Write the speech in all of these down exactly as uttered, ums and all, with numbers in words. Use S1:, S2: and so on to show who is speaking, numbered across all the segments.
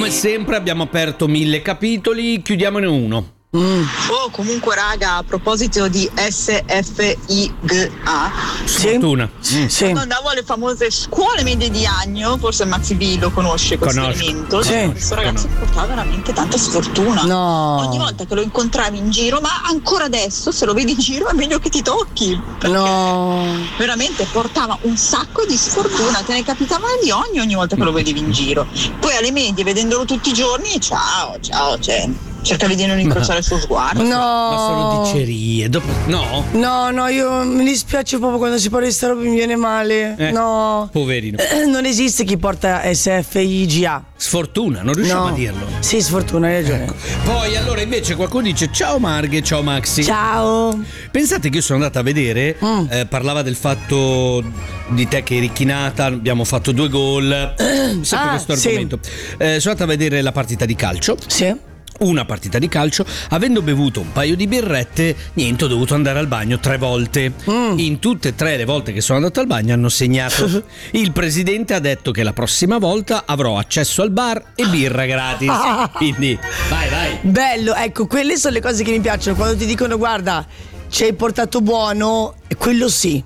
S1: Come sempre abbiamo aperto mille capitoli, chiudiamone uno.
S2: Mm. Oh, comunque raga, a proposito di S F I G A,
S1: Sfortuna.
S2: Sì. Sì. Quando andavo alle famose scuole medie di Agno, forse Maxi B lo conosce questo
S1: Conosco.
S2: elemento,
S1: Sì.
S2: questo ragazzo portava veramente tanta sfortuna.
S3: No.
S2: Ogni volta che lo incontravi in giro, ma ancora adesso se lo vedi in giro è meglio che ti tocchi.
S3: No.
S2: Veramente portava un sacco di sfortuna, te ne capitava di ogni ogni volta che lo vedevi in giro. Poi alle medie, vedendolo tutti i giorni, ciao, ciao, cioè, cercavi di non incrociare il suo sguardo.
S3: No.
S1: Ma sono dicerie. Dopo, no?
S3: No, no, io mi dispiace proprio quando si parla di sta roba, mi viene male.
S1: Eh,
S3: no.
S1: Poverino.
S3: Eh, non esiste chi porta S F I G A.
S1: Sfortuna, non riusciamo
S3: No.
S1: a dirlo.
S3: Sì, sfortuna, hai ragione.
S1: Ecco. Poi allora invece qualcuno dice ciao Marghe, ciao Maxi.
S3: Ciao.
S1: Pensate che io sono andata a vedere,
S3: Mm.
S1: eh, parlava del fatto di te che eri chinata, abbiamo fatto due gol, sempre
S3: Ah,
S1: questo
S3: sì.
S1: argomento. Eh, sono andata a vedere la partita di calcio.
S3: Sì.
S1: Una partita di calcio, avendo bevuto un paio di birrette, niente, ho dovuto andare al bagno tre volte.
S3: Mm.
S1: In tutte e tre le volte che sono andato al bagno hanno segnato. Il presidente ha detto che la prossima volta avrò accesso al bar e birra gratis. Quindi, vai, vai.
S3: Bello, ecco, quelle sono le cose che mi piacciono. Quando ti dicono guarda, ci hai portato buono, e quello sì.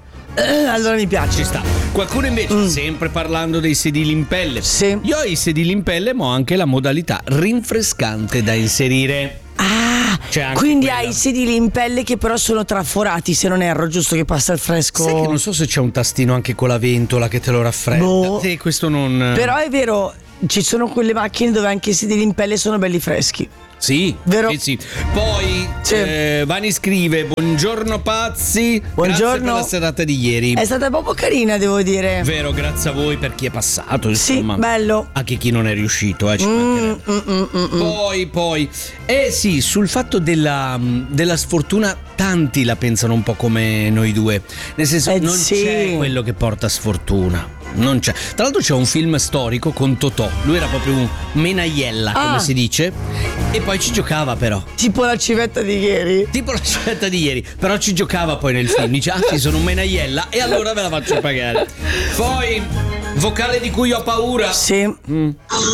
S3: Eh, allora mi piace.
S1: Ci sta. Qualcuno invece,
S3: Mm.
S1: sempre parlando dei sedili in pelle.
S3: Sì.
S1: Io ho i sedili in pelle, ma ho anche la modalità rinfrescante da inserire.
S3: Ah,
S1: C'è anche
S3: quindi
S1: quella.
S3: hai i sedili in pelle che però sono traforati, se non erro, giusto, che passa il fresco.
S1: Sai che non so se c'è un tastino anche con la ventola che te lo raffredda.
S3: Boh.
S1: Sì, questo non.
S3: Però è vero, ci sono quelle macchine dove anche i sedili in pelle sono belli freschi.
S1: Sì,
S3: Vero?
S1: sì, sì. Poi
S3: Sì.
S1: eh, Vani scrive: buongiorno pazzi.
S3: Buongiorno.
S1: Grazie per la serata di ieri.
S3: È stata proprio carina, devo dire.
S1: Vero, grazie a voi per chi è passato.
S3: Sì,
S1: Insomma,
S3: bello.
S1: anche chi non è riuscito, eh, ci
S3: Mm,
S1: mancherebbe.
S3: mm, mm, mm, mm.
S1: Poi, poi, eh sì, sul fatto della, della sfortuna, tanti la pensano un po' come noi due. Nel senso,
S3: Eh,
S1: non
S3: sì.
S1: c'è quello che porta sfortuna. Non c'è. Tra l'altro c'è un film storico con Totò. Lui era proprio un menaiella, come
S3: Ah.
S1: si dice. E poi ci giocava però.
S3: Tipo la civetta di ieri.
S1: Tipo la scelta di ieri. Però ci giocava poi nel film. Dice, ah sì, sono un menaiella. E allora ve la faccio pagare. Poi, vocale di cui ho paura.
S3: Sì.
S1: Mm.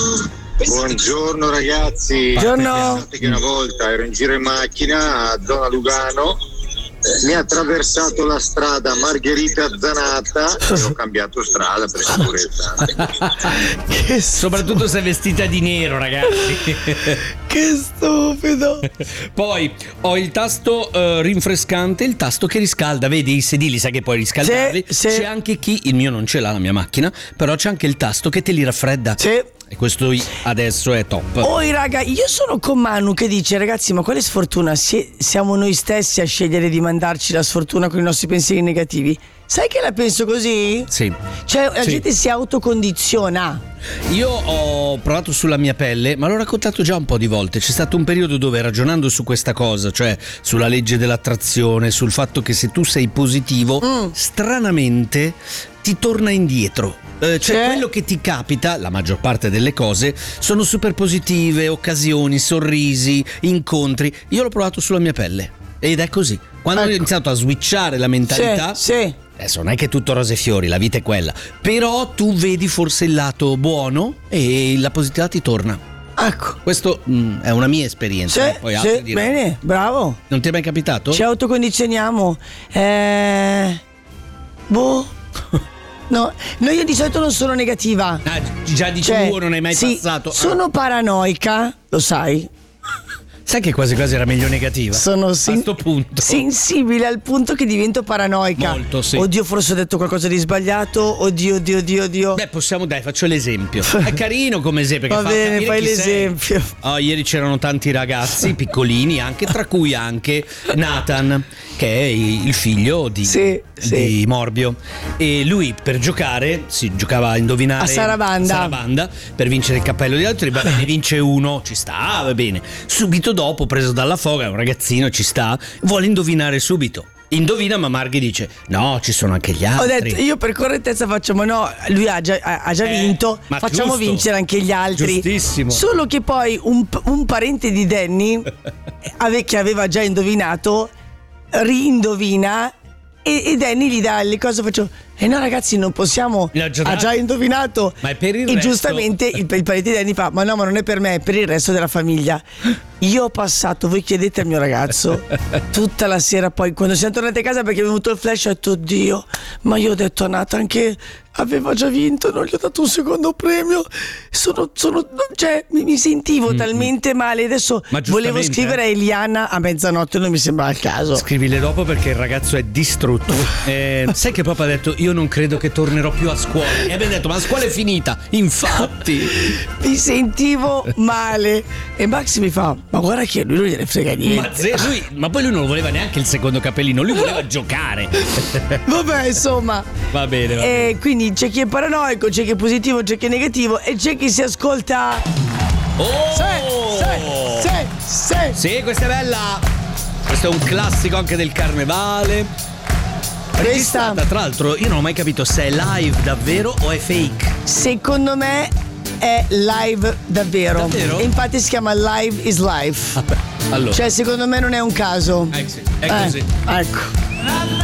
S4: Buongiorno ragazzi.
S3: Buongiorno.
S4: Pensate che una volta ero in giro in macchina a zona Lugano, mi ha attraversato la strada Margherita Zanata e ho cambiato strada per sicurezza.
S3: Che,
S1: Soprattutto se è vestita di nero, ragazzi.
S3: che stupido.
S1: Poi ho il tasto eh, rinfrescante, il tasto che riscalda. Vedi i sedili, sai che puoi riscaldarli.
S3: Sì, sì.
S1: C'è anche chi, il mio non ce l'ha la mia macchina, però c'è anche il tasto che te li raffredda.
S3: Sì.
S1: E questo adesso è top.
S3: Oi raga, io sono con Manu che dice ragazzi, ma quale sfortuna, Si- siamo noi stessi a scegliere di mandarci la sfortuna con i nostri pensieri negativi. Sai che la penso così?
S1: Sì.
S3: Cioè la
S1: Sì.
S3: gente si autocondiziona.
S1: Io ho provato sulla mia pelle, ma l'ho raccontato già un po' di volte. C'è stato un periodo dove, ragionando su questa cosa, cioè sulla legge dell'attrazione, sul fatto che se tu sei positivo,
S3: Mm.
S1: stranamente ti torna indietro. Eh, cioè
S3: C'è-
S1: quello che ti capita, la maggior parte delle cose, sono super positive, occasioni, sorrisi, incontri. Io l'ho provato sulla mia pelle ed è così. Quando
S3: Ecco.
S1: ho iniziato a switchare la mentalità,
S3: Sì, sì.
S1: adesso non è che è tutto rose e fiori, la vita è quella, però tu vedi forse il lato buono e la positività ti torna.
S3: Ecco.
S1: Questo mm, è una mia esperienza.
S3: Sì,
S1: eh, poi altri
S3: sì,
S1: diranno.
S3: bene, bravo.
S1: Non ti è mai capitato?
S3: Ci autocondizioniamo. Eh... Boh. No, no, io di solito non sono negativa.
S1: Ah, già di
S3: Cioè,
S1: tuo non hai mai
S3: sì,
S1: passato. Ah.
S3: Sono paranoica, lo sai.
S1: Sai che quasi quasi era meglio negativa.
S3: Sono
S1: a
S3: sen-
S1: sto punto.
S3: sensibile al punto che divento paranoica.
S1: Molto, sì.
S3: Oddio, forse ho detto qualcosa di sbagliato. Oddio, oddio, oddio, oddio.
S1: Beh, possiamo, dai, faccio l'esempio. È carino come esempio. Perché
S3: Va
S1: fa
S3: bene,
S1: capire
S3: fai
S1: chi sei.
S3: l'esempio.
S1: Oh, ieri c'erano tanti ragazzi piccolini, anche tra cui anche Nathan, che è il figlio di,
S3: Sì, sì.
S1: di Morbio. E lui per giocare si giocava a indovinare
S3: A Sarabanda.
S1: Sarabanda, per vincere il cappello di altri. Va bene, vince uno, ci sta, va bene. Subito dopo, preso dalla foga, un ragazzino, ci sta, vuole indovinare subito. Indovina, ma Marghi dice: no, ci sono anche gli
S3: Ho
S1: altri.
S3: detto, io per correttezza faccio, ma no, lui ha già, ha- ha già
S1: Eh,
S3: vinto,
S1: ma
S3: facciamo
S1: giusto.
S3: vincere anche gli altri.
S1: Giustissimo.
S3: Solo che poi un, un parente di Danny, ave- che aveva già indovinato, riindovina e, e Danny gli dà le cose, faccio, E no ragazzi non possiamo,
S1: La giornata-
S3: ha già indovinato.
S1: Ma è per il
S3: E
S1: resto.
S3: giustamente il, il parente di Danny fa, ma no ma non è per me, è per il resto della famiglia. Io ho passato, voi chiedete al mio ragazzo, tutta la sera poi quando siamo tornati a casa perché è venuto il flash, ho detto oddio, ma io ho detto a Nathan che aveva già vinto, non gli ho dato un secondo premio, sono, sono cioè mi, mi sentivo talmente male, adesso
S1: Ma
S3: volevo
S1: giustamente,
S3: scrivere a Eliana a mezzanotte, non mi sembra il caso.
S1: Scrivile dopo perché il ragazzo è distrutto. Eh, sai che proprio ha detto io non credo che tornerò più a scuola. E abbiamo detto ma la scuola è finita. Infatti.
S3: Mi sentivo male e Max mi fa ma guarda che lui non gliene frega niente.
S1: Ma, ze- lui, ma poi lui non voleva neanche il secondo capellino, lui voleva giocare.
S3: Vabbè insomma.
S1: Va bene, va bene.
S3: E quindi c'è chi è paranoico, c'è chi è positivo, c'è chi è negativo e c'è chi si ascolta.
S1: Oh!
S3: Sì, sì, sì, sì.
S1: Sì, questa è bella. Questo è un classico anche del carnevale. Registrata, tra l'altro, io non ho mai capito se è live davvero o è fake.
S3: Secondo me è live davvero.
S1: Davvero?
S3: E infatti si chiama Live is Life.
S1: Allora.
S3: Cioè secondo me non è un caso.
S1: Eh, sì, è così.
S3: Eh, ecco.